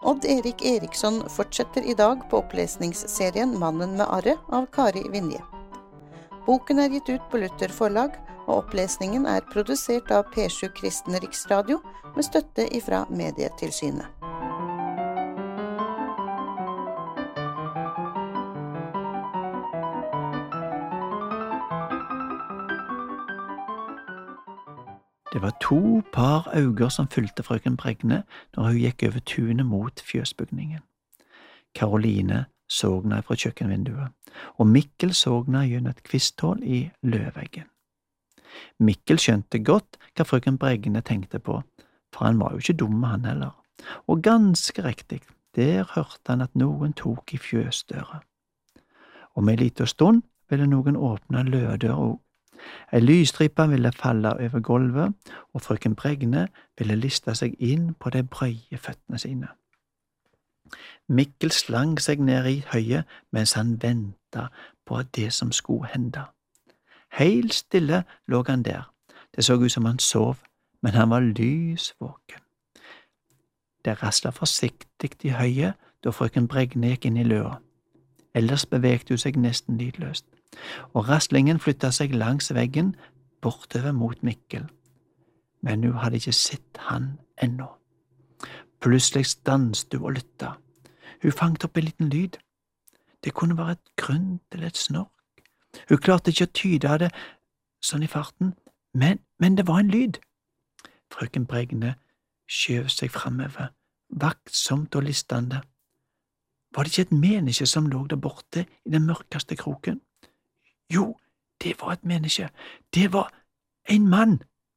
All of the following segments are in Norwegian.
Odd Erik Eriksson fortsetter i dag på opplesningsserien Mannen med arret av Kari Vinje. Boken er gitt ut på Luther forlag, og opplesningen er produsert av P7 Kristen Riksradio med støtte ifra Medietilsynet. Det var 2 par øyne som fulgte frøken Bregne når hun gikk over tunet mot fjøsbygningen. Karoline så henne fra kjøkkenvinduet, og Mikkel så henne gjennom et kvisthull i løvveggen. Mikkel skjønte godt hva frøken Bregne tenkte på, for han var jo ikke dum han heller, og ganske riktig, der hørte han at noen tok i fjøsdøra. Om en liten stund ville noen åpne løvedøra også. Ei lysstripe ville falle over gulvet, og frøken Bregne ville liste seg inn på de brøye føttene sine. Mikkel slang seg ned i høyet mens han ventet på det som skulle hende. Helt stille lå han der. Det så ut som han sov, men han var lysvåken. Det raslet forsiktig i høyet da frøken Bregne gikk inn i løa. Ellers bevegde hun seg nesten lydløst, og raslingen flyttet seg langs veggen bortover mot Mikkel. Men hun hadde ikke sett han ennå. Plutselig stanset hun og lyttet. Hun fanget opp en liten lyd. Det kunne være et grunt eller et snork. Hun klarte ikke å tyde det sånn i farten, men det var en lyd. Frøken Bregne skjøv seg framover, vaktsomt og listende. Var det ikke et menneske som lå der borte i den mørkeste kroken? Jo, det var et menneske. Det var en mann.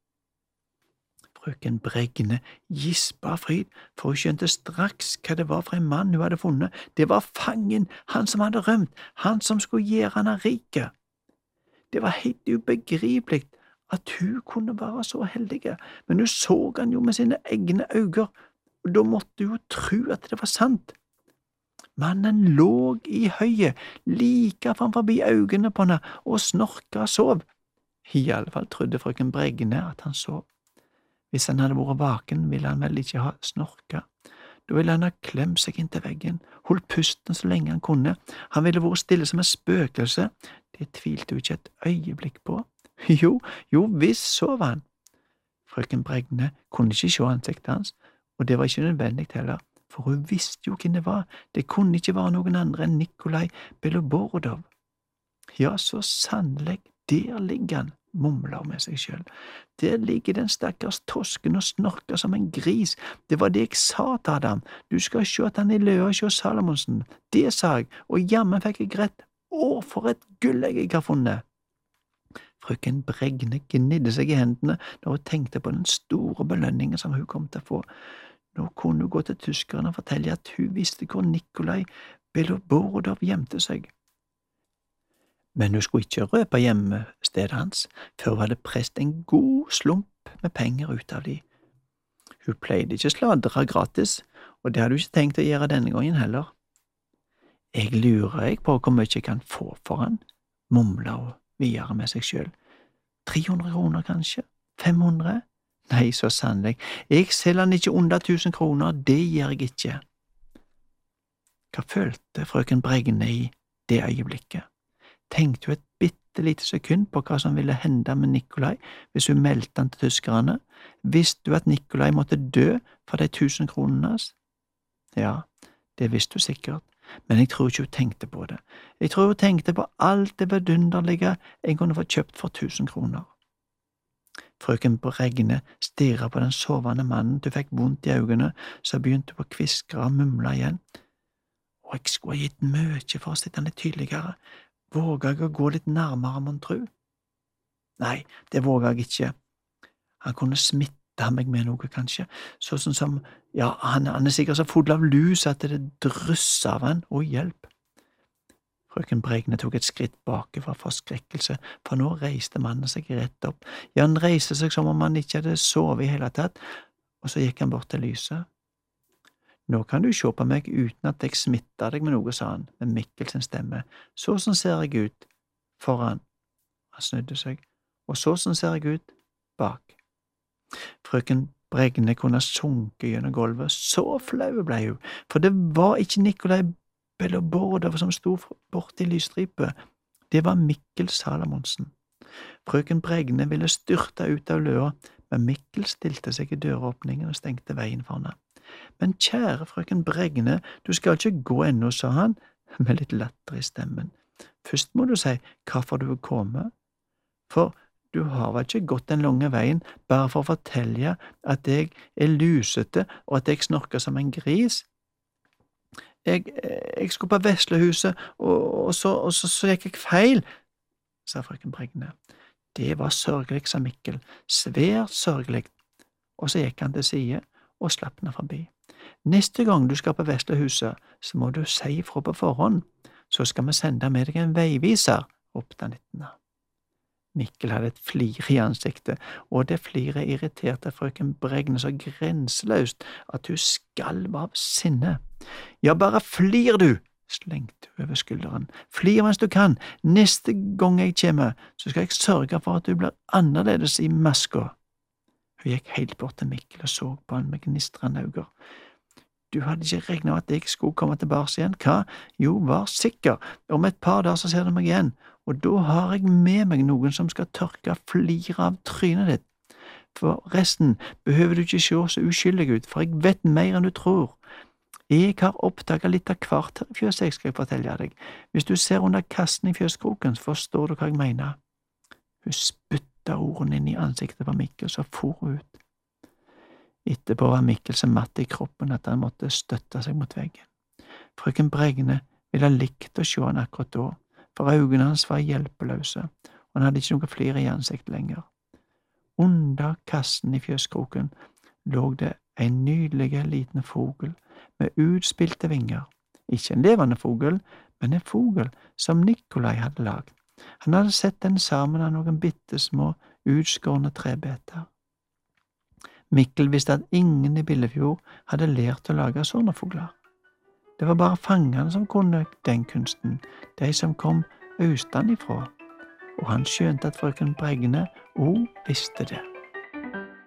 Frøken Bregne gispa av fryd, for hun skjønte straks hva det var for en mann hun hadde funnet. Det var fangen, han som hadde rømt, han som skulle gjøre henne rike. Det var helt ubegripelig at hun kunne være så heldig, men hun så han jo med sine egne øyne, og da måtte hun tro at det var sant. Mannen lå i høyet, like framfor øynene på henne, og snorka og sov. I alle fall trodde frøken Bregne at han sov. Hvis han hadde vært vaken, ville han vel ikke ha snorka. Da ville han ha klemt seg inntil veggen, holdt pusten så lenge han kunne. Han ville vært stille som et spøkelse. Det tvilte hun ikke et øyeblikk på. Jo, visst sov han. Frøken Bregne kunne ikke se ansiktet hans, og det var ikke nødvendig heller. For hun visste jo hvem det var. Det kunne ikke være noen andre enn Nikolai Beloborodov. Ja, så sannelig, der ligger han, mumla hun med seg selv. Der ligger den stakkars tosken og snorker som en gris. Det var det jeg sa til Adam. Du skal se at han er løa hos Salomonsen. Det sa jeg, og jammen fikk jeg rett. Å, for et gullegg jeg har funnet! Frøken Bregne gnidde seg i hendene når hun tenkte på den store belønningen som hun kom til å få. Nå kunne hun gå til tyskerne og fortelle at hun visste hvor Nikolai Beloborodov gjemte seg. Men hun skulle ikke røpe hjemmestedet hans, før hun hadde presset en god slump med penger ut av de. Hun pleide ikke sladre gratis, og det hadde hun ikke tenkt å gjøre denne gangen heller. Jeg lurer på hvor mye jeg kan få for han, mumla hun videre med seg selv. 300 kroner kanskje? 500? Nei, så sannelig, jeg selger han ikke under 1000 kroner, det gjør jeg ikke. Hva følte frøken Bregne i det øyeblikket? Tenkte hun et bitte lite sekund på hva som ville hende med Nikolai hvis hun meldte han til tyskerne? Visste hun at Nikolai måtte dø for de 1000 kronene hans? Ja, det visste hun sikkert, men jeg tror ikke hun tenkte på det. Jeg tror hun tenkte på alt det vidunderlige jeg kunne få kjøpt for 1000 kroner. Frøken Bregne stirret på den sovende mannen til hun fikk vondt i øynene, så begynte hun å kviskre og mumle igjen. Og jeg skulle ha gitt mye for å sitte litt tydeligere. Våger jeg å gå litt nærmere, mon tru? Nei, det våger jeg ikke. Han kunne smitte meg med noe, kanskje, sånn som, ja, han er sikkert så full av lus at det drysser av han, og hjelp. Frøken Bregne tok et skritt bakover for forskrekkelse, for nå reiste mannen seg rett opp. Ja, han reiste seg som om han ikke hadde sovet i hele tatt, og så gikk han bort til lyset. Nå kan du se på meg uten at jeg smitter deg med noe, sa han, med Mikkelsens stemme. Sånn ser jeg ut foran. Han snudde seg, og sånn ser jeg ut bak. Frøken Bregne kunne sunke gjennom gulvet. Så flau ble hun, for det var ikke Nikolai Belobordov som sto borti lysstripe. Det var Mikkel Salomonsen. Frøken Bregne ville styrte ut av løa, men Mikkel stilte seg i døråpningen og stengte veien for henne. Men kjære frøken Bregne, du skal ikke gå ennå, sa han, med litt latter i stemmen. Først må du si hvorfor du vil komme, for du har vel ikke gått den lange veien bare for å fortelle at jeg er lusete og at jeg snorker som en gris? Jeg skulle på Veslehuset, og så gikk jeg feil, sa frøken Bregne. Det var sørgelig, sa Mikkel, svært sørgelig, og så gikk han til side og slapp henne forbi. Neste gang du skal på Veslehuset, så må du si ifra på forhånd, så skal vi sende med deg en veiviser, ropte han etter henne. Mikkel hadde et flir i ansiktet, og det fliret irriterte frøken Bregne så grenseløst at hun skalv av sinne. Ja, bare flir du, slengte hun over skulderen. Flir mens du kan. Neste gang jeg kommer, så skal jeg sørge for at du blir annerledes i maska. Hun gikk helt bort til Mikkel og så på han med gnistrende øyne. Du hadde ikke regnet med at jeg skulle komme tilbake igjen, hva? Jo, var sikker, om et par dager så ser du meg igjen, og da har jeg med meg noen som skal tørke flir av trynet ditt. For resten behøver du ikke se så uskyldig ut, for jeg vet mer enn du tror. Jeg har oppdaget litt av hvert her i fjøset, jeg skal fortelle deg. Hvis du ser under kassen i fjøskroken, så forstår du hva jeg mener. Hun spytta ordene inn i ansiktet på Mikkel, så for hun ut. Etterpå var Mikkel så matt i kroppen at han måtte støtte seg mot veggen. Frøken Bregne ville ha likt å se han akkurat da, for øynene hans var hjelpeløse, og han hadde ikke noe flir i ansiktet lenger. Under kassen i fjøskroken lå det en nydelig liten fogel med utspilte vinger. Ikke en levende fogel, men en fogel som Nikolai hadde lagd. Han hadde sett den sammen av noen bittesmå, utskårne trebeter. Mikkel visste at ingen i Billefjord hadde lært å lage sånne fugler. Det var bare fangene som kunne den kunsten, de som kom østenifra, og han skjønte at frøken Bregne også visste det.